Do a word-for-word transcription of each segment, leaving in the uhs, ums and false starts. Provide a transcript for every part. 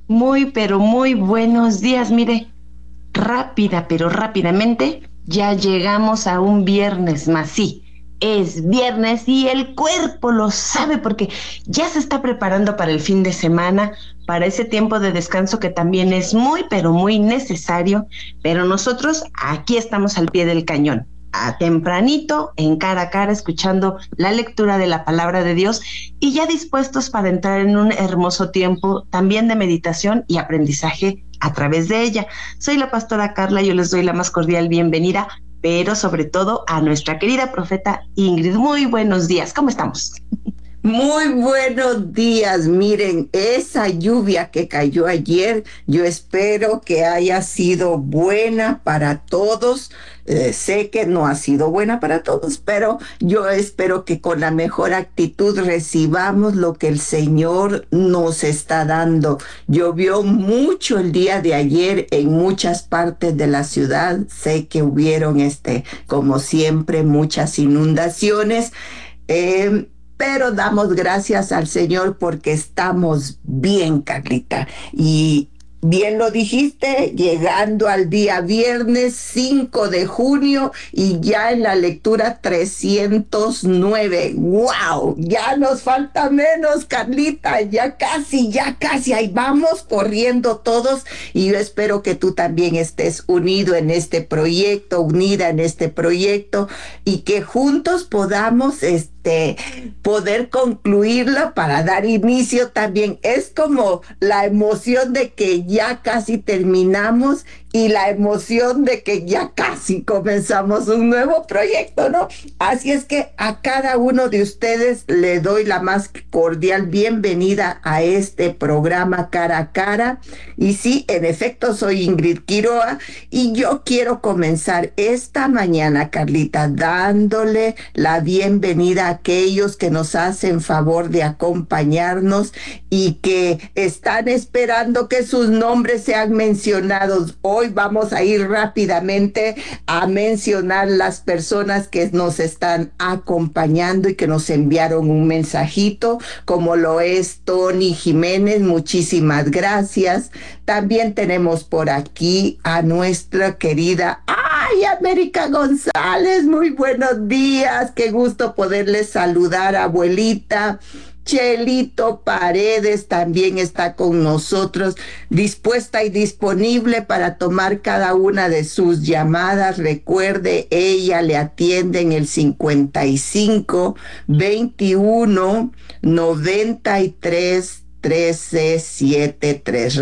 Muy, pero muy buenos días. Mire, rápida, pero rápidamente ya llegamos a un viernes más. Sí, es viernes y el cuerpo lo sabe porque ya se está preparando para el fin de semana, para ese tiempo de descanso que también es muy, pero muy necesario. Pero nosotros aquí estamos al pie del cañón, a tempranito, en cara a cara, escuchando la lectura de la palabra de Dios y ya dispuestos para entrar en un hermoso tiempo también de meditación y aprendizaje a través de ella. Soy la pastora Carla, yo les doy la más cordial bienvenida, pero sobre todo a nuestra querida profeta Ingrid. Muy buenos días, ¿cómo estamos? Muy buenos días. Miren, esa lluvia que cayó ayer, yo espero que haya sido buena para todos. Eh, sé que no ha sido buena para todos, pero yo espero que con la mejor actitud recibamos lo que el Señor nos está dando. Llovió mucho el día de ayer en muchas partes de la ciudad. Sé que hubieron, este, como siempre, muchas inundaciones. Eh, pero damos gracias al Señor porque estamos bien, Carlita. Y bien lo dijiste, llegando al día viernes cinco de junio y ya en la lectura trescientos nueve. ¡Wow! Ya nos falta menos, Carlita. Ya casi, ya casi. Ahí vamos corriendo todos. Y yo espero que tú también estés unido en este proyecto, unida en este proyecto y que juntos podamos este, poder concluirla para dar inicio también. Es como la emoción de que ya casi terminamos y la emoción de que ya casi comenzamos un nuevo proyecto, ¿no? Así es que a cada uno de ustedes le doy la más cordial bienvenida a este programa Cara a Cara. Y sí, en efecto, soy Ingrid Quiroa y yo quiero comenzar esta mañana, Carlita, dándole la bienvenida a aquellos que nos hacen favor de acompañarnos y que están esperando que sus nombres sean mencionados. Hoy vamos a ir rápidamente a mencionar las personas que nos están acompañando y que nos enviaron un mensajito, como lo es Tony Jiménez, muchísimas gracias. También tenemos por aquí a nuestra querida, ay, América González, muy buenos días, qué gusto poderles saludar, abuelita. Chelito Paredes también está con nosotros, dispuesta y disponible para tomar cada una de sus llamadas. Recuerde, ella le atiende en el cincuenta y cinco veintiuno noventa y tres trece setenta y tres,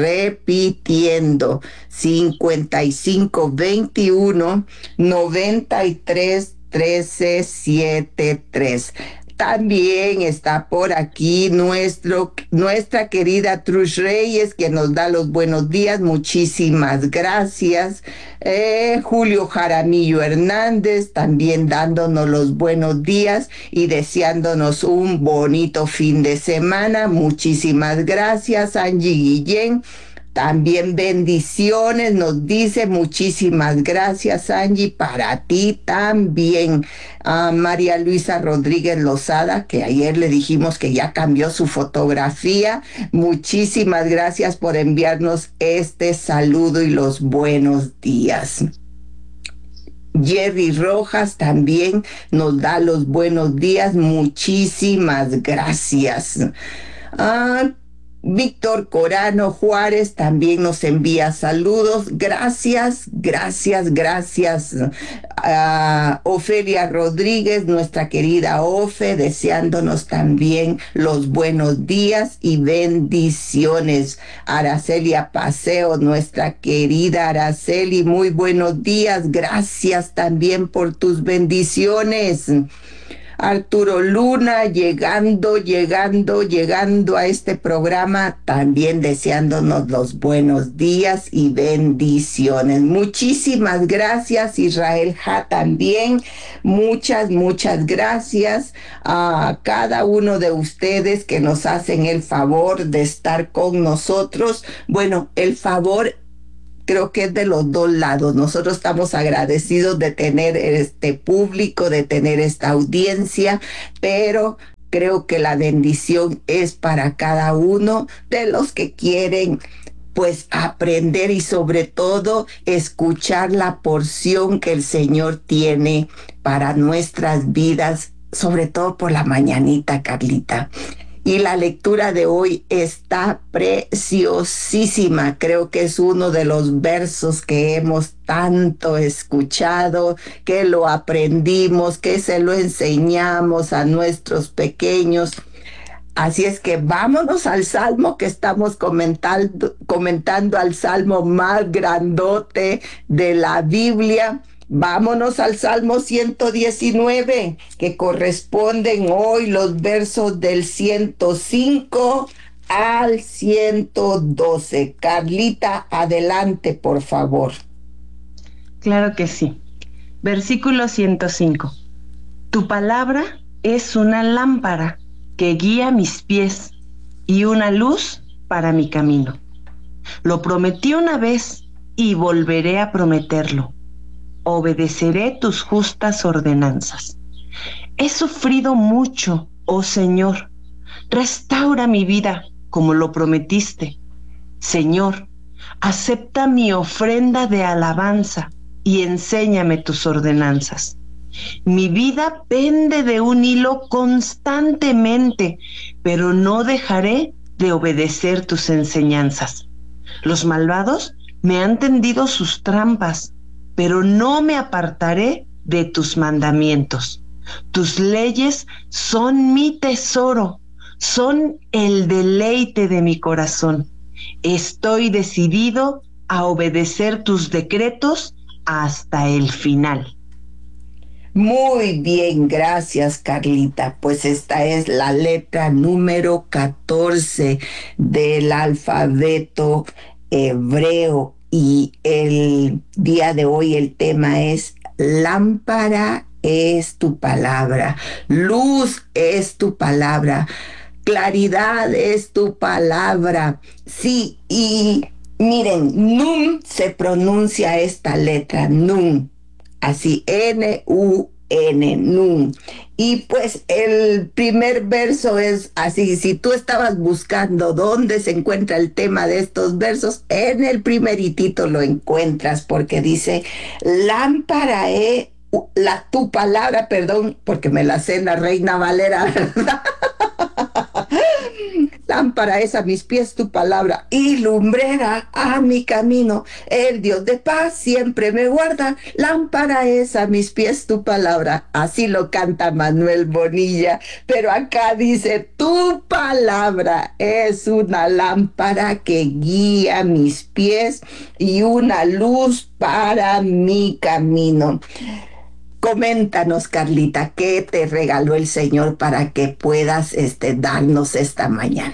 repitiendo, cincuenta y cinco veintiuno noventa y tres trece setenta y tres. También está por aquí nuestro, nuestra querida Trush Reyes, que nos da los buenos días. Muchísimas gracias. Eh, Julio Jaramillo Hernández también dándonos los buenos días y deseándonos un bonito fin de semana. Muchísimas gracias, Angie Guillén. También bendiciones, nos dice, muchísimas gracias, Angie, para ti también. A María Luisa Rodríguez Lozada, que ayer le dijimos que ya cambió su fotografía. Muchísimas gracias por enviarnos este saludo y los buenos días. Jerry Rojas también nos da los buenos días. Muchísimas gracias. Ah, Víctor Corano Juárez también nos envía saludos. Gracias, gracias, gracias. A Ofelia Rodríguez, nuestra querida Ofe, deseándonos también los buenos días y bendiciones. Aracelia Paseo, nuestra querida Araceli, muy buenos días. Gracias también por tus bendiciones. Arturo Luna, llegando, llegando, llegando a este programa, también deseándonos los buenos días y bendiciones. Muchísimas gracias, Israel Ja también. Muchas, muchas gracias a cada uno de ustedes que nos hacen el favor de estar con nosotros. Bueno, el favor creo que es de los dos lados. Nosotros estamos agradecidos de tener este público, de tener esta audiencia, pero creo que la bendición es para cada uno de los que quieren pues aprender y sobre todo escuchar la porción que el Señor tiene para nuestras vidas, sobre todo por la mañanita, Carlita. Y la lectura de hoy está preciosísima. Creo que es uno de los versos que hemos tanto escuchado, que lo aprendimos, que se lo enseñamos a nuestros pequeños. Así es que vámonos al salmo que estamos comentando, comentando al salmo más grandote de la Biblia. Vámonos al Salmo ciento diecinueve, que corresponden hoy los versos del ciento cinco al ciento doce. Carlita, adelante, por favor. Claro que sí. Versículo ciento cinco. Tu palabra es una lámpara que guía mis pies y una luz para mi camino. Lo prometí una vez y volveré a prometerlo. Obedeceré tus justas ordenanzas. He sufrido mucho, oh Señor. Restaura mi vida como lo prometiste. Señor, acepta mi ofrenda de alabanza y enséñame tus ordenanzas. Mi vida pende de un hilo constantemente, pero no dejaré de obedecer tus enseñanzas. Los malvados me han tendido sus trampas, pero no me apartaré de tus mandamientos. Tus leyes son mi tesoro, son el deleite de mi corazón. Estoy decidido a obedecer tus decretos hasta el final. Muy bien, gracias, Carlita. Pues esta es la letra número catorce del alfabeto hebreo y el día de hoy el tema es lámpara es tu palabra, luz es tu palabra, claridad es tu palabra. Sí, y miren, nun se pronuncia esta letra, nun. Así, N U N, nun. Y pues el primer verso es así, si tú estabas buscando dónde se encuentra el tema de estos versos, en el primeritito lo encuentras, porque dice, lámpara es, la, tu palabra, perdón, porque me la sé en la Reina Valera, ¿verdad? Lámpara es a mis pies tu palabra y lumbrera a mi camino. El Dios de paz siempre me guarda. Lámpara es a mis pies tu palabra. Así lo canta Manuel Bonilla. Pero acá dice, tu palabra es una lámpara que guía mis pies y una luz para mi camino. Coméntanos, Carlita, ¿qué te regaló el Señor para que puedas este, darnos esta mañana?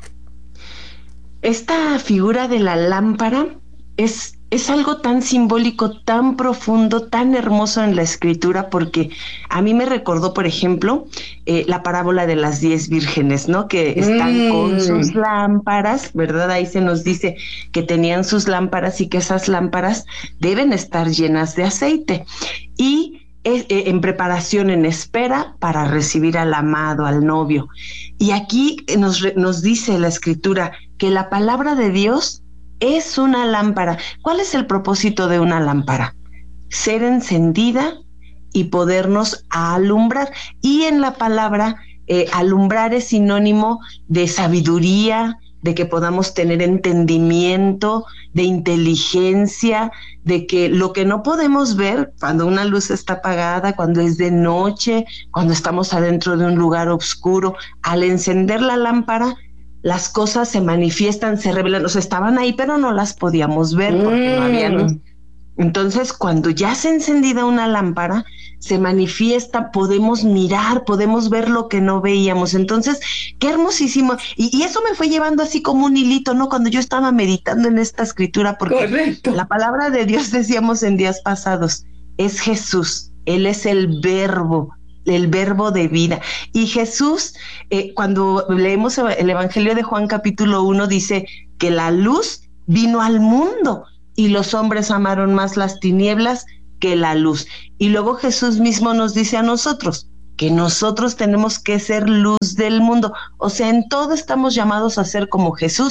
Esta figura de la lámpara es, es algo tan simbólico, tan profundo, tan hermoso en la Escritura, porque a mí me recordó, por ejemplo, eh, la parábola de las diez vírgenes, ¿no? Que están mm. con sus lámparas, ¿verdad? Ahí se nos dice que tenían sus lámparas y que esas lámparas deben estar llenas de aceite. Y en preparación, en espera para recibir al amado, al novio. Y aquí nos, nos dice la Escritura que la palabra de Dios es una lámpara. ¿Cuál es el propósito de una lámpara? Ser encendida y podernos alumbrar. Y en la palabra, eh, alumbrar es sinónimo de sabiduría, de que podamos tener entendimiento, de inteligencia, de que lo que no podemos ver cuando una luz está apagada, cuando es de noche, cuando estamos adentro de un lugar oscuro, al encender la lámpara, las cosas se manifiestan, se revelan, o sea, estaban ahí, pero no las podíamos ver porque mm. no había luz. Entonces, cuando ya se ha encendida una lámpara, se manifiesta, podemos mirar, podemos ver lo que no veíamos. Entonces, qué hermosísimo. Y, y eso me fue llevando así como un hilito, ¿no? Cuando yo estaba meditando en esta escritura, porque Correcto. La palabra de Dios, decíamos en días pasados, es Jesús. Él es el verbo, el verbo de vida. Y Jesús, eh, cuando leemos el Evangelio de Juan capítulo uno, dice que la luz vino al mundo y los hombres amaron más las tinieblas que la luz. Y luego Jesús mismo nos dice a nosotros que nosotros tenemos que ser luz del mundo. O sea, en todo estamos llamados a ser como Jesús,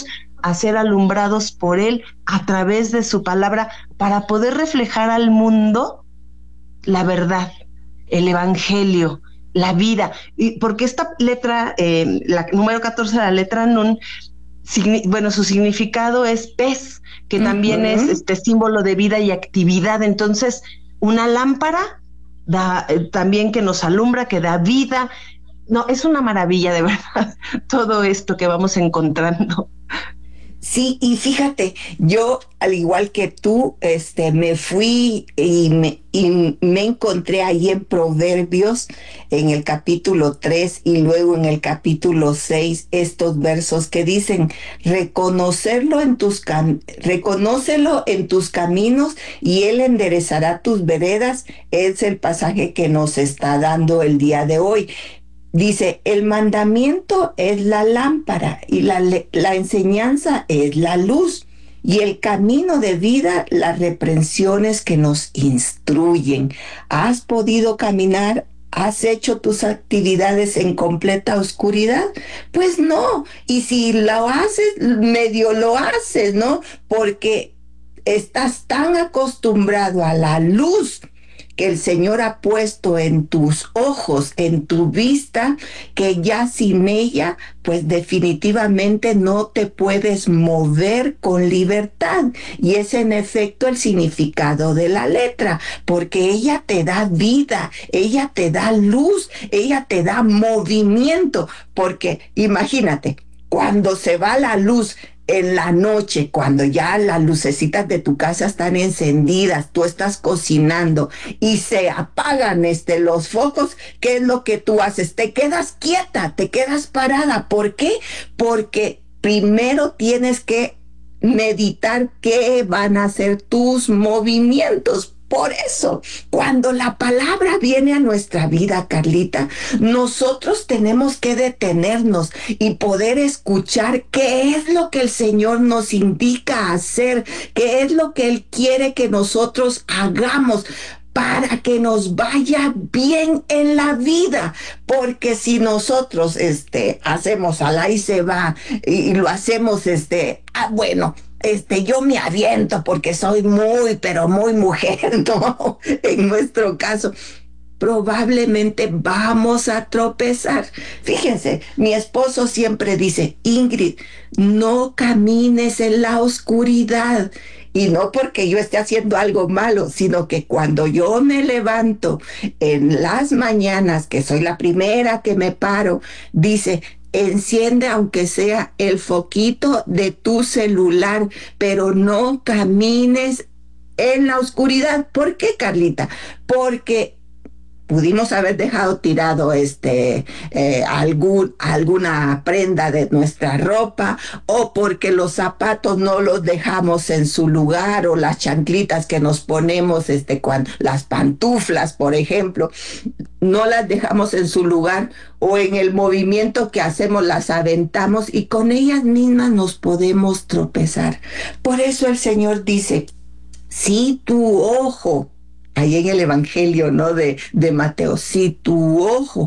a ser alumbrados por Él a través de su palabra para poder reflejar al mundo la verdad, el evangelio, la vida. Y porque esta letra, eh, la número catorce, la letra Nun, signi- bueno, su significado es pez, que también Ujú. es este símbolo de vida y actividad. Entonces, una lámpara da, eh, también que nos alumbra, que da vida. No, es una maravilla, de verdad, todo esto que vamos encontrando. Sí, y fíjate, yo al igual que tú, este, me fui y me, y me encontré ahí en Proverbios, en el capítulo tres y luego en el capítulo seis estos versos que dicen, reconocerlo en tus cam- reconócelo en tus caminos y él enderezará tus veredas, es el pasaje que nos está dando el día de hoy. Dice, el mandamiento es la lámpara y la, la enseñanza es la luz y el camino de vida, las reprensiones que nos instruyen. ¿Has podido caminar? ¿Has hecho tus actividades en completa oscuridad? Pues no. Y si lo haces, medio lo haces, ¿no? Porque estás tan acostumbrado a la luz que el Señor ha puesto en tus ojos, en tu vista, que ya sin ella, pues definitivamente no te puedes mover con libertad. Y es en efecto el significado de la letra, porque ella te da vida, ella te da luz, ella te da movimiento, porque imagínate, cuando se va la luz en la noche, cuando ya las lucecitas de tu casa están encendidas, tú estás cocinando y se apagan este, los focos, ¿qué es lo que tú haces? Te quedas quieta, te quedas parada. ¿Por qué? Porque primero tienes que meditar qué van a ser tus movimientos. Por eso, cuando la palabra viene a nuestra vida, Carlita, nosotros tenemos que detenernos y poder escuchar qué es lo que el Señor nos indica hacer, qué es lo que Él quiere que nosotros hagamos para que nos vaya bien en la vida, porque si nosotros este hacemos al ahí se va y, y lo hacemos este ah, bueno, este, yo me aviento porque soy muy, pero muy mujer, ¿no? En nuestro caso, probablemente vamos a tropezar. Fíjense, mi esposo siempre dice, Ingrid, no camines en la oscuridad. Y no porque yo esté haciendo algo malo, sino que cuando yo me levanto en las mañanas, que soy la primera que me paro, dice, enciende aunque sea el foquito de tu celular, pero no camines en la oscuridad. ¿Por qué, Carlita? Porque pudimos haber dejado tirado este eh, algún, alguna prenda de nuestra ropa, o porque los zapatos no los dejamos en su lugar, o las chanclitas que nos ponemos, este, cuando, las pantuflas, por ejemplo, no las dejamos en su lugar, o en el movimiento que hacemos las aventamos y con ellas mismas nos podemos tropezar. Por eso el Señor dice, si tu ojo, ahí en el Evangelio, ¿no? De, de Mateo, si tu ojo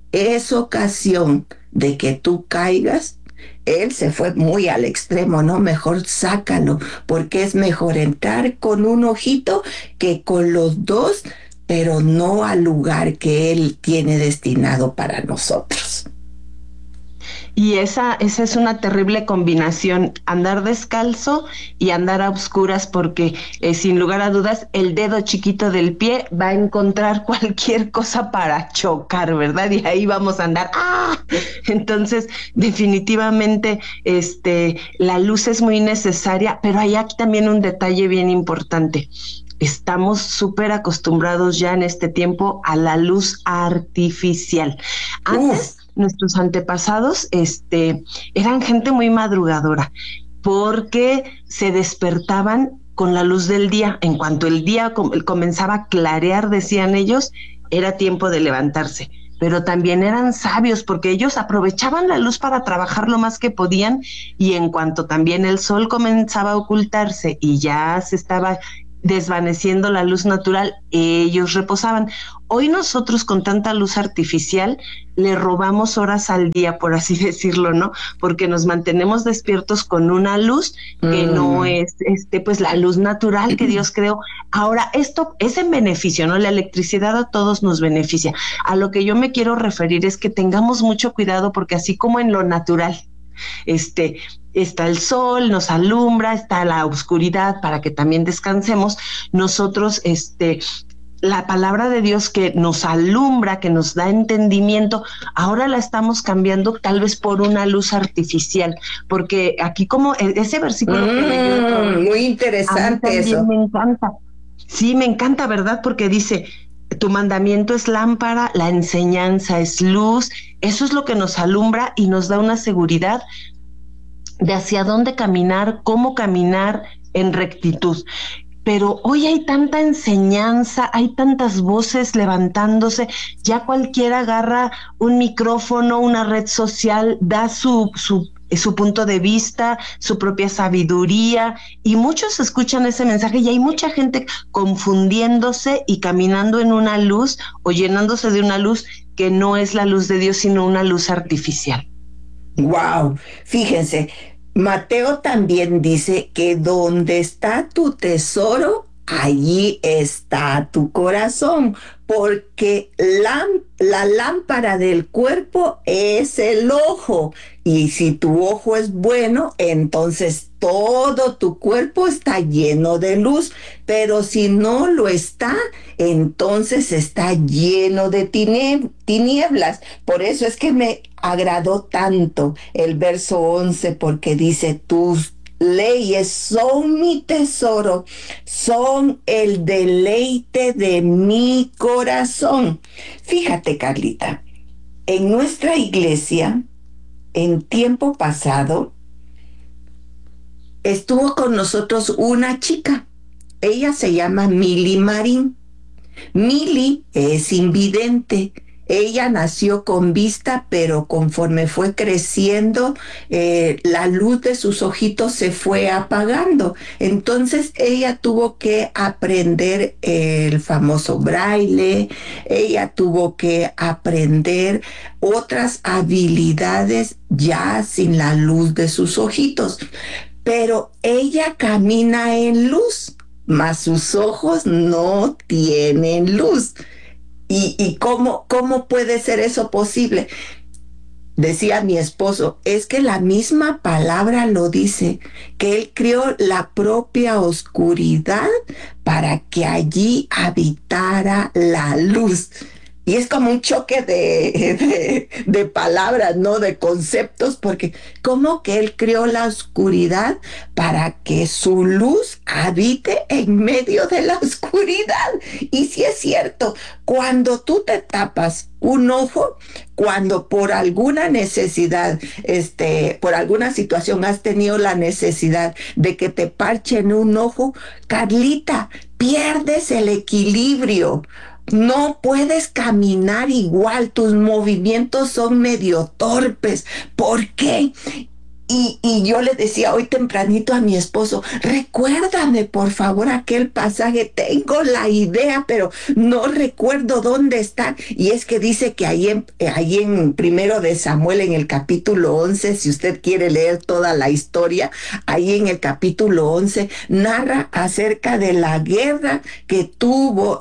es ocasión de que tú caigas, él se fue muy al extremo, ¿no? Mejor sácalo, porque es mejor entrar con un ojito que con los dos, pero no al lugar que él tiene destinado para nosotros. Y esa, esa es una terrible combinación, andar descalzo y andar a oscuras, porque eh, sin lugar a dudas el dedo chiquito del pie va a encontrar cualquier cosa para chocar, ¿verdad? Y ahí vamos a andar. ¡Ah! Entonces, definitivamente, este, la luz es muy necesaria, pero hay aquí también un detalle bien importante. Estamos súper acostumbrados ya en este tiempo a la luz artificial. Antes, Uf. nuestros antepasados este, eran gente muy madrugadora porque se despertaban con la luz del día. En cuanto el día com- comenzaba a clarear, decían ellos, era tiempo de levantarse. Pero también eran sabios porque ellos aprovechaban la luz para trabajar lo más que podían, y en cuanto también el sol comenzaba a ocultarse y ya se estaba desvaneciendo la luz natural, ellos reposaban. Hoy nosotros con tanta luz artificial le robamos horas al día, por así decirlo, ¿no? Porque nos mantenemos despiertos con una luz que mm. no es este, pues la luz natural que Dios creó. Ahora, esto es en beneficio, ¿no? La electricidad a todos nos beneficia. A lo que yo me quiero referir es que tengamos mucho cuidado, porque así como en lo natural, este, está el sol, nos alumbra, está la oscuridad para que también descansemos. Nosotros, este, la palabra de Dios que nos alumbra, que nos da entendimiento, ahora la estamos cambiando tal vez por una luz artificial, porque aquí como ese versículo mm, que leyó, muy interesante eso. Me encanta. Sí, me encanta, ¿verdad? Porque dice, tu mandamiento es lámpara, la enseñanza es luz. Eso es lo que nos alumbra y nos da una seguridad de hacia dónde caminar, cómo caminar en rectitud. Pero hoy hay tanta enseñanza, hay tantas voces levantándose, ya cualquiera agarra un micrófono, una red social, da su, su, su punto de vista, su propia sabiduría, y muchos escuchan ese mensaje y hay mucha gente confundiéndose y caminando en una luz o llenándose de una luz que no es la luz de Dios, sino una luz artificial. Wow, fíjense, Mateo también dice que donde está tu tesoro, allí está tu corazón, porque la, la lámpara del cuerpo es el ojo, y si tu ojo es bueno, entonces todo tu cuerpo está lleno de luz, pero si no lo está, entonces está lleno de tinieblas. Por eso es que me agradó tanto el verso once, porque dice, tus leyes son mi tesoro, son el deleite de mi corazón. Fíjate, Carlita, en nuestra iglesia, en tiempo pasado, estuvo con nosotros una chica. Ella se llama Mili Marín. Mili es invidente. Ella nació con vista, pero conforme fue creciendo, eh, la luz de sus ojitos se fue apagando. Entonces ella tuvo que aprender el famoso braille, ella tuvo que aprender otras habilidades ya sin la luz de sus ojitos. Pero ella camina en luz, mas sus ojos no tienen luz. ¿Y, y cómo, cómo puede ser eso posible? Decía mi esposo, es que la misma palabra lo dice, que él creó la propia oscuridad para que allí habitara la luz. Y es como un choque de, de, de palabras, ¿no? De conceptos, porque como que él creó la oscuridad para que su luz habite en medio de la oscuridad. Y sí es cierto, cuando tú te tapas un ojo, cuando por alguna necesidad, este, por alguna situación has tenido la necesidad de que te parchen un ojo, Carlita, pierdes el equilibrio. No puedes caminar igual, tus movimientos son medio torpes. ¿Por qué? Y, y yo le decía hoy tempranito a mi esposo, recuérdame por favor aquel pasaje, tengo la idea, pero no recuerdo dónde está. Y es que dice que ahí en, ahí en Primero de Samuel, en el capítulo once, si usted quiere leer toda la historia, ahí en el capítulo once, narra acerca de la guerra que tuvo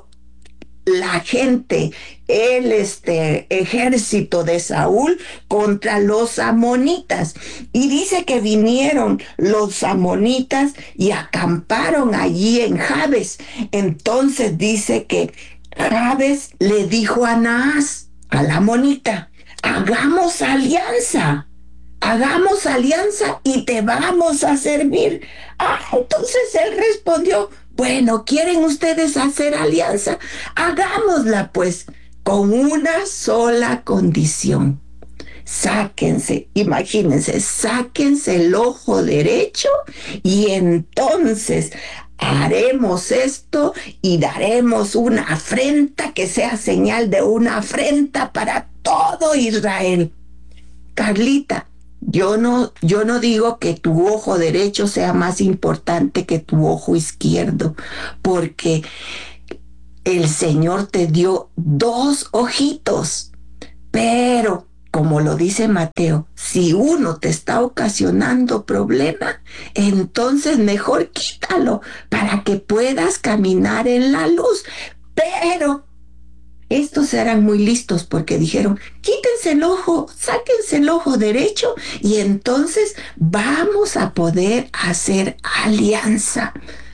la gente, el este, ejército de Saúl contra los amonitas. Y dice que vinieron los amonitas y acamparon allí en Jabes. Entonces dice que Jabes le dijo a Naas, a la amonita, hagamos alianza. Hagamos alianza y te vamos a servir. Ah, entonces él respondió, bueno, ¿quieren ustedes hacer alianza? Hagámosla pues, con una sola condición. Sáquense, imagínense, sáquense el ojo derecho y entonces haremos esto y daremos una afrenta que sea señal de una afrenta para todo Israel. Carlita, Yo no, yo no digo que tu ojo derecho sea más importante que tu ojo izquierdo, porque el Señor te dio dos ojitos, pero como lo dice Mateo, si uno te está ocasionando problema, entonces mejor quítalo para que puedas caminar en la luz. Pero estos eran muy listos porque dijeron, quítense el ojo, sáquense el ojo derecho y entonces vamos a poder hacer alianza.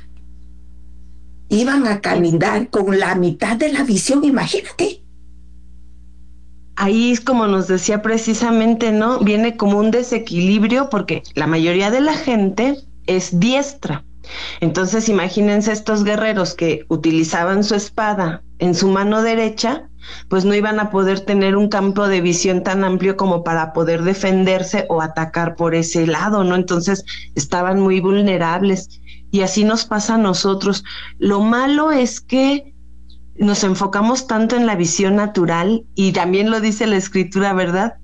Iban a caminar con la mitad de la visión, imagínate. Ahí es como nos decía precisamente, ¿no? Viene como un desequilibrio porque la mayoría de la gente es diestra. Entonces imagínense estos guerreros que utilizaban su espada en su mano derecha, pues no iban a poder tener un campo de visión tan amplio como para poder defenderse o atacar por ese lado, ¿no? Entonces estaban muy vulnerables y así nos pasa a nosotros. Lo malo es que nos enfocamos tanto en la visión natural y también lo dice la escritura, ¿verdad?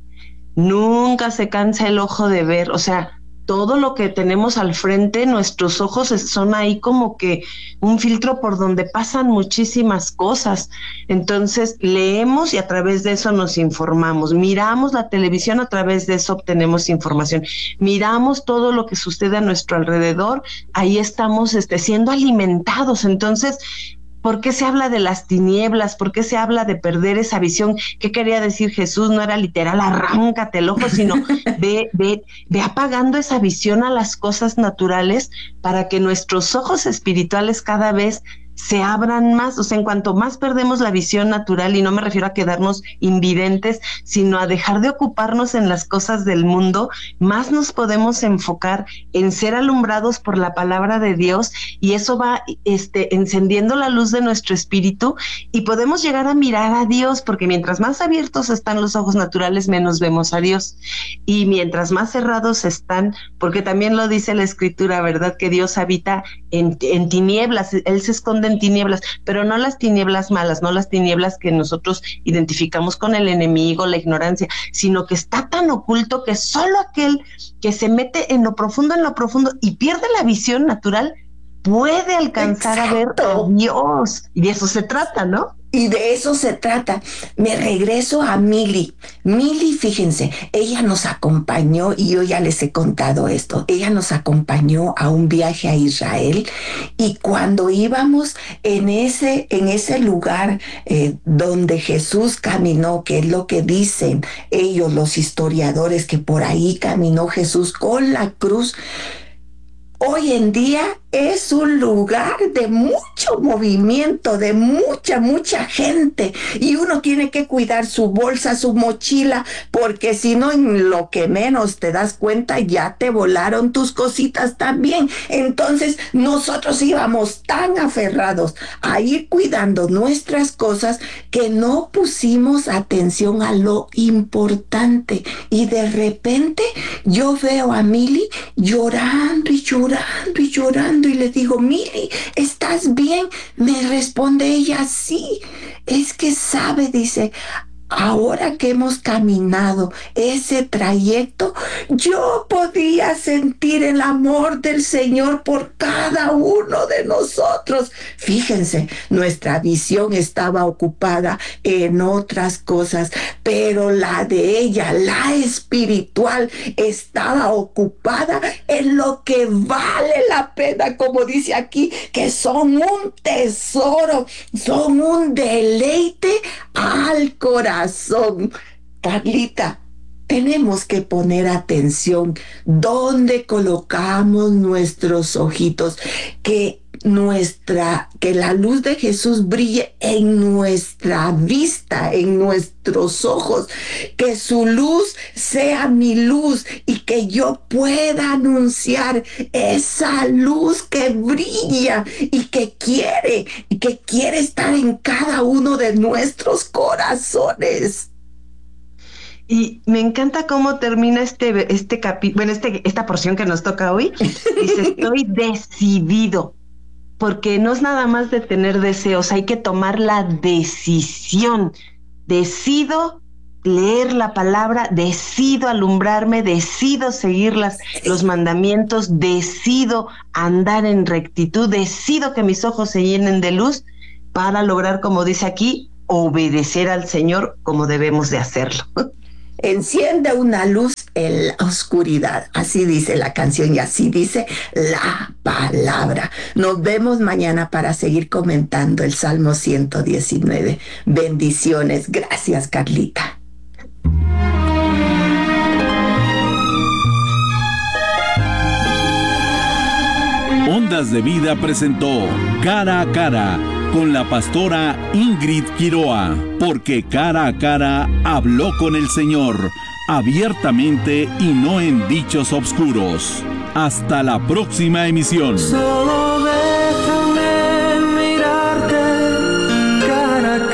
Nunca se cansa el ojo de ver, o sea, todo lo que tenemos al frente, nuestros ojos son ahí como que un filtro por donde pasan muchísimas cosas. Entonces leemos y a través de eso nos informamos, miramos la televisión, a través de eso obtenemos información, miramos todo lo que sucede a nuestro alrededor, ahí estamos este, siendo alimentados. Entonces, ¿por qué se habla de las tinieblas? ¿Por qué se habla de perder esa visión? ¿Qué quería decir Jesús? No era literal, arráncate el ojo, sino ve, ve, ve apagando esa visión a las cosas naturales para que nuestros ojos espirituales cada vez se abran más. O sea, en cuanto más perdemos la visión natural, y no me refiero a quedarnos invidentes, sino a dejar de ocuparnos en las cosas del mundo, más nos podemos enfocar en ser alumbrados por la palabra de Dios, y eso va este, encendiendo la luz de nuestro espíritu, y podemos llegar a mirar a Dios, porque mientras más abiertos están los ojos naturales, menos vemos a Dios, y mientras más cerrados están, porque también lo dice la escritura, ¿verdad? Que Dios habita en, en tinieblas, Él se esconde en tinieblas, pero no las tinieblas malas, no las tinieblas que nosotros identificamos con el enemigo, la ignorancia, sino que está tan oculto que solo aquel que se mete en lo profundo, en lo profundo y pierde la visión natural, puede alcanzar Exacto. a ver a Dios. Y de eso se trata, ¿no? Y de eso se trata. Me regreso a Mili. Mili, fíjense, ella nos acompañó, y yo ya les he contado esto, ella nos acompañó a un viaje a Israel, y cuando íbamos en ese, en ese lugar eh, donde Jesús caminó, que es lo que dicen ellos, los historiadores, que por ahí caminó Jesús con la cruz, hoy en día es un lugar de mucho movimiento, de mucha, mucha gente, y uno tiene que cuidar su bolsa, su mochila, porque si no, en lo que menos te das cuenta, ya te volaron tus cositas también. Entonces, nosotros íbamos tan aferrados a ir cuidando nuestras cosas que no pusimos atención a lo importante, y de repente yo veo a Mili llorando y llorando y llorando, y le digo, Mili, ¿estás bien? Me responde ella, sí, es que sabe, dice, ahora que hemos caminado ese trayecto, yo podía sentir el amor del Señor por cada uno de nosotros. Fíjense, nuestra visión estaba ocupada en otras cosas, pero la de ella, la espiritual, estaba ocupada en lo que vale la pena, como dice aquí, que son un tesoro, son un deleite al corazón. Carlita, tenemos que poner atención dónde colocamos nuestros ojitos, que nuestra, que la luz de Jesús brille en nuestra vista, en nuestros ojos, que su luz sea mi luz y que yo pueda anunciar esa luz que brilla y que quiere, y que quiere estar en cada uno de nuestros corazones. Y me encanta cómo termina este, este capítulo, bueno, este, esta porción que nos toca hoy. Dice, estoy decidido, porque no es nada más de tener deseos, hay que tomar la decisión. Decido leer la palabra, decido alumbrarme, decido seguir las, los mandamientos, decido andar en rectitud, decido que mis ojos se llenen de luz para lograr, como dice aquí, obedecer al Señor como debemos de hacerlo. Enciende una luz en la oscuridad, así dice la canción y así dice la palabra. Nos vemos mañana para seguir comentando el Salmo ciento diecinueve. Bendiciones. Gracias, Carlita. Ondas de Vida presentó Cara a Cara con la pastora Ingrid Quiroa, porque cara a cara habló con el Señor, abiertamente y no en dichos obscuros. Hasta la próxima emisión. Solo déjame mirarte cara a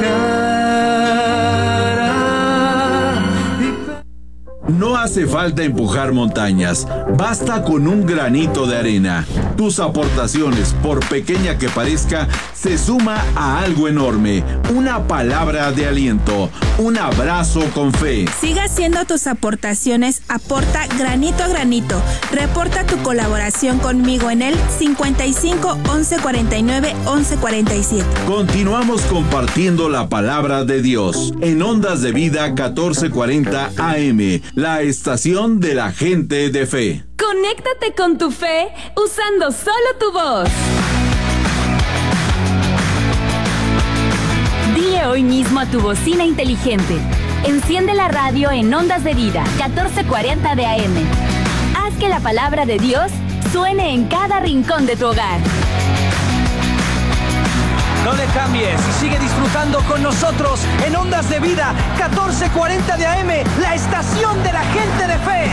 cara. No hace falta empujar montañas, basta con un granito de arena. Tus aportaciones, por pequeña que parezca, se suma a algo enorme. Una palabra de aliento, un abrazo con fe. Sigue haciendo tus aportaciones, aporta granito a granito. Reporta tu colaboración conmigo en el cincuenta y cinco, once cuarenta y nueve, once cuarenta y siete. Continuamos compartiendo la palabra de Dios en Ondas de Vida catorce cuarenta A M, la estación de la gente de fe. Conéctate con tu fe usando solo tu voz. Dile hoy mismo a tu bocina inteligente: enciende la radio en Ondas de Vida catorce cuarenta de A M. Haz que la palabra de Dios suene en cada rincón de tu hogar. No le cambies y sigue disfrutando con nosotros en Ondas de Vida catorce cuarenta de A M, la estación de la gente de fe.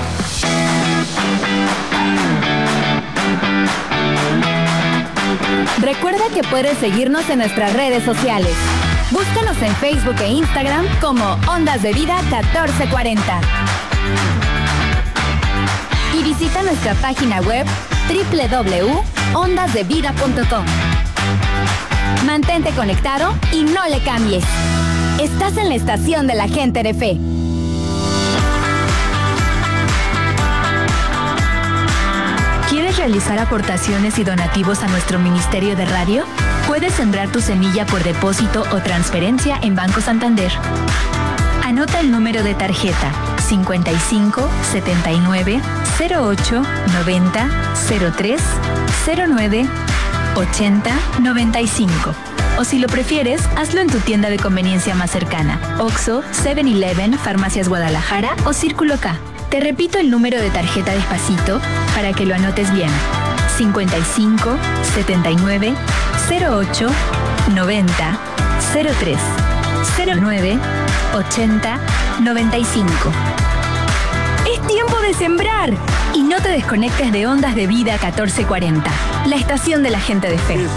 Recuerda que puedes seguirnos en nuestras redes sociales. Búscanos en Facebook e Instagram como Ondas de Vida catorce cuarenta. Y visita nuestra página web doble u doble u doble u punto ondas de vida punto com. Mantente conectado y no le cambies. Estás en la estación de la gente de fe. ¿Quieres realizar aportaciones y donativos a nuestro ministerio de radio? Puedes sembrar tu semilla por depósito o transferencia en Banco Santander. Anota el número de tarjeta cincuenta y cinco, setenta y nueve, cero ocho, noventa, cero tres, cero nueve, ochenta, noventa y cinco. O si lo prefieres, hazlo en tu tienda de conveniencia más cercana: Oxxo, seven eleven, Farmacias Guadalajara o Círculo K. Te repito el número de tarjeta despacito para que lo anotes bien: cincuenta y cinco, setenta y nueve, cero ocho, noventa, cero tres, cero nueve, ochenta, noventa y cinco. ¡Es tiempo de sembrar! Y no te desconectes de Ondas de Vida catorce cuarenta, la estación de la gente de fe.